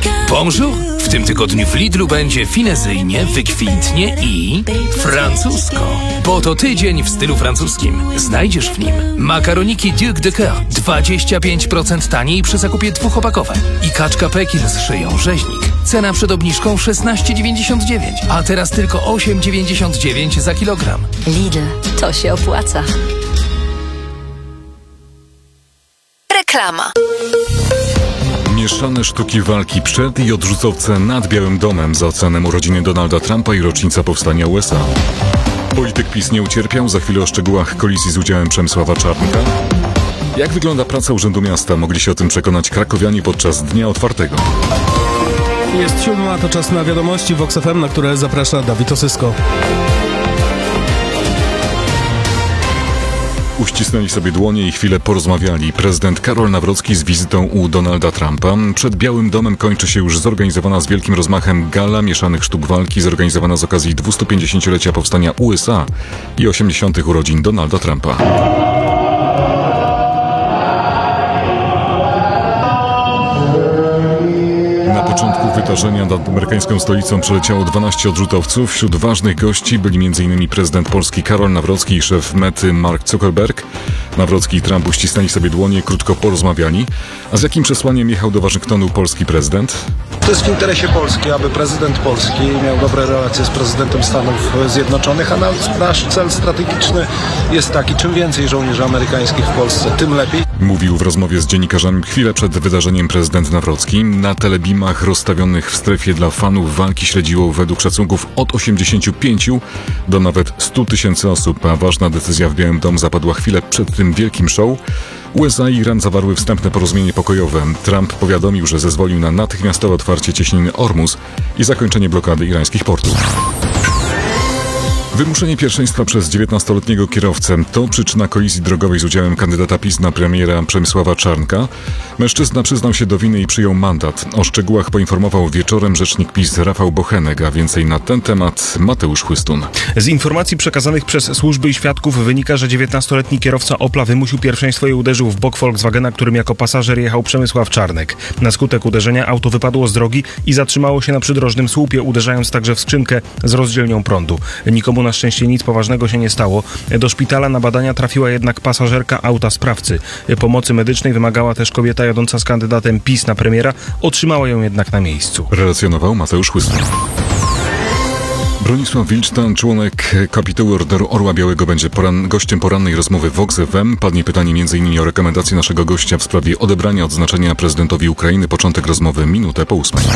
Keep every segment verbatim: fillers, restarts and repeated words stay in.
Bonjour! W tym tygodniu w Lidlu będzie finezyjnie, wykwintnie i francusko. Bo to tydzień w stylu francuskim. Znajdziesz w nim makaroniki Duc de Coeur dwadzieścia pięć procent taniej przy zakupie dwóch opakowań i kaczka Pekin z szyją rzeźnik. Cena przed obniżką szesnaście dziewięćdziesiąt dziewięć, a teraz tylko osiem dziewięćdziesiąt dziewięć za kilogram. Lidl, to się opłaca. Reklama. Mieszane sztuki walki przed i odrzutowce nad Białym Domem za oceanem urodziny Donalda Trumpa i rocznica powstania U S A. Polityk PiS nie ucierpiał, za chwilę o szczegółach kolizji z udziałem Przemysława Czarnka. Jak wygląda praca Urzędu Miasta? Mogli się o tym przekonać krakowianie podczas Dnia Otwartego. Jest siódma, to czas na wiadomości Vox F M, na które zaprasza Dawid Osysko. Uścisnęli sobie dłonie i chwilę porozmawiali. Prezydent Karol Nawrocki z wizytą u Donalda Trumpa. Przed Białym Domem kończy się już zorganizowana z wielkim rozmachem gala mieszanych sztuk walki, zorganizowana z okazji dwustupięćdziesięciolecia powstania U S A i osiemdziesiątych urodzin Donalda Trumpa. Na początku wydarzenia nad amerykańską stolicą przeleciało dwanaście odrzutowców. Wśród ważnych gości byli m.in. prezydent Polski Karol Nawrocki i szef Mety Mark Zuckerberg. Nawrocki i Trump uścisnęli sobie dłonie, krótko porozmawiali. A z jakim przesłaniem jechał do Waszyngtonu polski prezydent? To jest w interesie Polski, aby prezydent Polski miał dobre relacje z prezydentem Stanów Zjednoczonych, a nasz cel strategiczny jest taki, czym więcej żołnierzy amerykańskich w Polsce, tym lepiej. Mówił w rozmowie z dziennikarzami chwilę przed wydarzeniem prezydent Nawrocki. Na telebimach rozstawionych w strefie dla fanów walki śledziło według szacunków od osiemdziesięciu pięciu do nawet stu tysięcy osób, a ważna decyzja w Białym Domu zapadła chwilę przed tym wielkim show. U S A i Iran zawarły wstępne porozumienie pokojowe. Trump powiadomił, że zezwolił na natychmiastowe otwarcie cieśniny Ormus i zakończenie blokady irańskich portów. Wymuszenie pierwszeństwa przez dziewiętnastoletniego kierowcę to przyczyna kolizji drogowej z udziałem kandydata PiS na premiera Przemysława Czarnka. Mężczyzna przyznał się do winy i przyjął mandat. O szczegółach poinformował wieczorem rzecznik PiS Rafał Bochenek, a więcej na ten temat Mateusz Chłystun. Z informacji przekazanych przez służby i świadków wynika, że dziewiętnastoletni kierowca Opla wymusił pierwszeństwo i uderzył w bok Volkswagena, którym jako pasażer jechał Przemysław Czarnek. Na skutek uderzenia auto wypadło z drogi i zatrzymało się na przydrożnym słupie, uderzając także w skrzynkę z rozdzielnią prądu. Nikomu na szczęście nic poważnego się nie stało. Do szpitala na badania trafiła jednak pasażerka auta sprawcy. Pomocy medycznej wymagała też kobieta jadąca z kandydatem PiS na premiera. Otrzymała ją jednak na miejscu. Relacjonował Mateusz Chłystun. Bronisław Wilcztan, członek kapituły Orderu Orła Białego, będzie poran- gościem porannej rozmowy Vox F M. Padnie pytanie m.in. o rekomendację naszego gościa w sprawie odebrania odznaczenia prezydentowi Ukrainy. Początek rozmowy minutę po ósmej.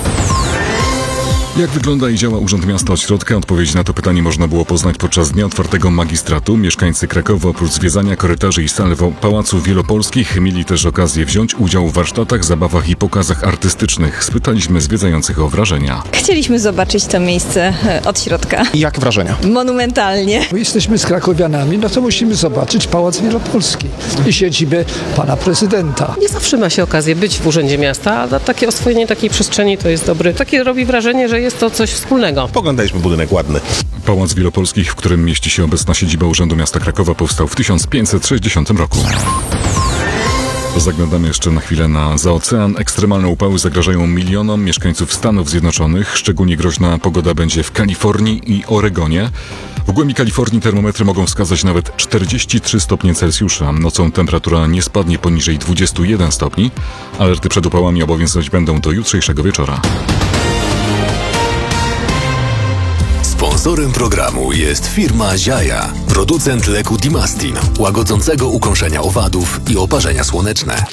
Jak wygląda i działa Urząd Miasta od środka? Odpowiedź na to pytanie można było poznać podczas Dnia Otwartego Magistratu. Mieszkańcy Krakowa oprócz zwiedzania korytarzy i sal Pałaców Wielopolskich mieli też okazję wziąć udział w warsztatach, zabawach i pokazach artystycznych. Spytaliśmy zwiedzających o wrażenia. Chcieliśmy zobaczyć to miejsce od środka. Jak wrażenia? Monumentalnie. Jesteśmy z krakowianami, no to musimy zobaczyć Pałac Wielopolski i siedzibę pana prezydenta. Nie zawsze ma się okazję być w Urzędzie Miasta, a takie oswojenie takiej przestrzeni to jest dobre. Takie robi wrażenie, że jest to coś wspólnego. Poglądaliśmy budynek ładny. Pałac Wielopolskich, w którym mieści się obecna siedziba Urzędu Miasta Krakowa, powstał w tysiąc pięćset sześćdziesiątym roku. Zaglądamy jeszcze na chwilę na za ocean. Ekstremalne upały zagrażają milionom mieszkańców Stanów Zjednoczonych. Szczególnie groźna pogoda będzie w Kalifornii i Oregonie. W głębi Kalifornii termometry mogą wskazać nawet czterdzieści trzy stopnie Celsjusza. Nocą temperatura nie spadnie poniżej dwudziestu jeden stopni. Alerty przed upałami obowiązywać będą do jutrzejszego wieczora. Sponsorem programu jest firma Ziaja, producent leku Dimastin, łagodzącego ukąszenia owadów i oparzenia słoneczne.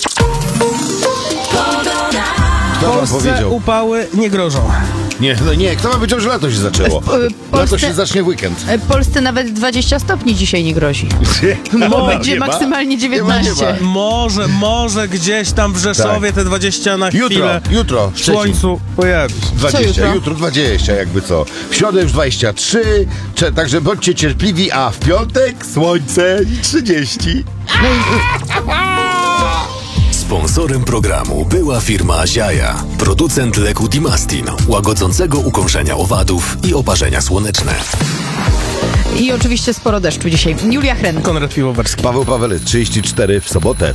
W Polsce upały nie grożą. Nie, no nie, kto ma powiedział, że lato się zaczęło? Polsce, lato się zacznie w weekend. Polsce nawet dwadzieścia stopni dzisiaj nie grozi. Bo będzie maksymalnie dziewiętnaście. Nie ma, nie ma. Może, może gdzieś tam w Rzeszowie tak. Te dwadzieścia na chwilę. Jutro, jutro. W słońcu pojawi się. dwadzieścia, jutro? jutro dwadzieścia, jakby co. W środę już dwadzieścia trzy, także bądźcie cierpliwi, a w piątek słońce trzydzieści. No i... Sponsorem programu była firma Ziaja, producent leku Dimastin, łagodzącego ukąszenia owadów i oparzenia słoneczne. I oczywiście sporo deszczu dzisiaj. Julia Hren. Konrad Piwowarski. Paweł Pawelec, trzydzieści cztery w sobotę.